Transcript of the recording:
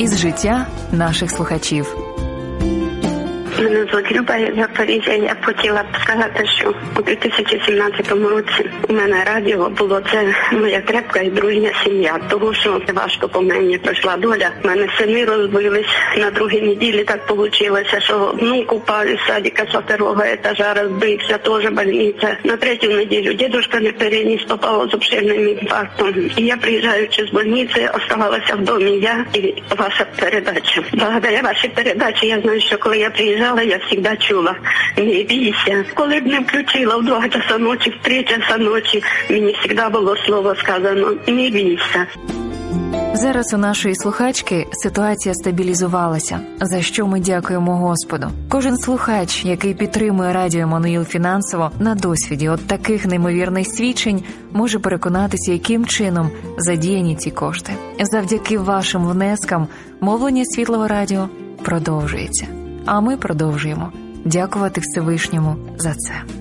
із життя наших слухачів. Мене звуть Люба, я з Запоріжжя. Я хотіла б сказати, що у 2017 році у мене радіо було, це моя крепка і дружня сім'я. Тому що важко по мені пройшла доля. У мене сини розбились на другій неділі, так вийшло, що внук упав із садика з 2-го етажа, розбився, теж больниця. На 3-ю неділю дідусь не переніс, попав з обширним інфарктом. І я, приїжджаючи з больниці, оставалася в домі я і ваша передача. Благодаря вашій передачі я знаю, що коли я приїжджала, я завжди чула, не бійся. Коли б не включила в 2 часа ночі, в 3 часа ночі, мені завжди було слово сказано, не бійся. Зараз у нашої слухачки ситуація стабілізувалася, за що ми дякуємо Господу. Кожен слухач, який підтримує Радіо Еммануїл фінансово, на досвіді от таких неймовірних свідчень може переконатися, яким чином задіяні ці кошти. Завдяки вашим внескам мовлення Світлого Радіо продовжується. А ми продовжуємо дякувати Всевишньому за це.